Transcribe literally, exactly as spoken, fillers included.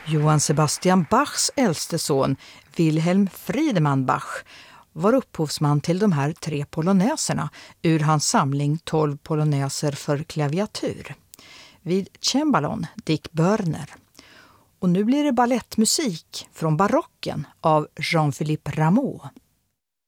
Johann Sebastian Bachs äldste son, Wilhelm Friedemann Bach, var upphovsman till de här tre polonäserna ur hans samling tolv polonäser för klaviatur. Vid cembalon Dick Börner. Och nu blir det ballettmusik från barocken av Jean-Philippe Rameau.